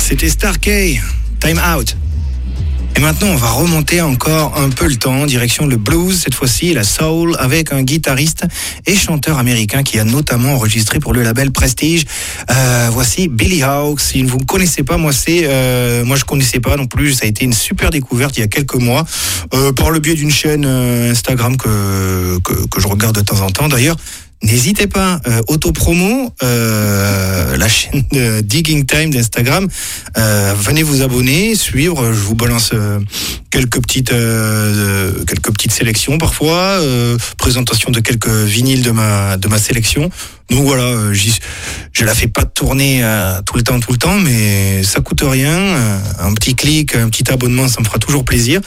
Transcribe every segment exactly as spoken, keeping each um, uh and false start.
C'était Starkey, Time Out. Et maintenant, on va remonter encore un peu le temps, direction le blues, cette fois-ci, la soul, avec un guitariste et chanteur américain qui a notamment enregistré pour le label Prestige. Euh, voici Billy Hawkes. Si vous ne connaissez pas, moi c'est, euh, moi je connaissais pas non plus. Ça a été une super découverte il y a quelques mois, euh, par le biais d'une chaîne euh, Instagram que, que que je regarde de temps en temps. D'ailleurs, n'hésitez pas, euh, autopromo, euh, la chaîne de Digging Time d'Instagram, euh, venez vous abonner, suivre, je vous balance euh, quelques petites euh, quelques petites sélections parfois, euh, présentation de quelques vinyles de ma de ma sélection. Donc voilà, euh, j'y, je la fais pas tourner euh, tout le temps tout le temps, mais ça coûte rien, euh, un petit clic, un petit abonnement, ça me fera toujours plaisir.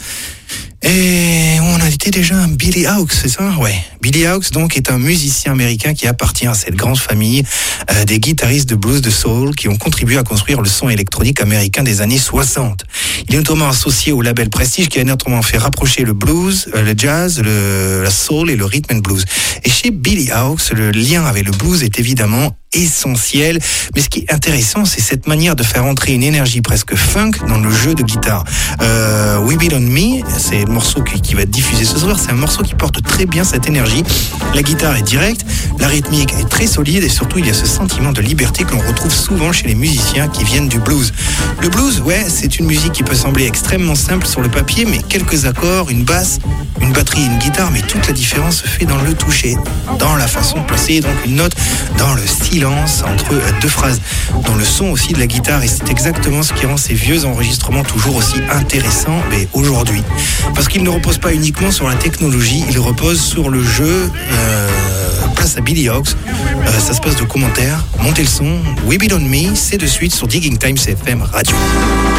Et on a été déjà un Billy Hawkes, c'est ça? Ouais. Billy Hawkes, donc, est un musicien américain qui appartient à cette grande famille euh, des guitaristes de blues de soul qui ont contribué à construire le son électronique américain des années soixante. Il est notamment associé au label Prestige qui a notamment fait rapprocher le blues, euh, le jazz, le, la soul et le rhythm and blues. Et chez Billy Hawkes, le lien avec le blues est évidemment essentiel, mais ce qui est intéressant, c'est cette manière de faire entrer une énergie presque funk dans le jeu de guitare. Euh, We Be On Me, c'est le morceau qui, qui va être diffusé ce soir, c'est un morceau qui porte très bien cette énergie. La guitare est directe, la rythmique est très solide et surtout il y a ce sentiment de liberté que l'on retrouve souvent chez les musiciens qui viennent du blues. Le blues, ouais, c'est une musique qui peut sembler extrêmement simple sur le papier, mais quelques accords, une basse, une batterie, une guitare, mais toute la différence se fait dans le toucher, dans la façon de placer donc une note, dans le style entre deux phrases, dans le son aussi de la guitare, et c'est exactement ce qui rend ces vieux enregistrements toujours aussi intéressants mais aujourd'hui, parce qu'ils ne reposent pas uniquement sur la technologie, ils reposent sur le jeu. euh, place à Billy Hawkes, euh, ça se passe de commentaires, montez le son, We Be On Me, c'est de suite sur Digging Time C F M Radio.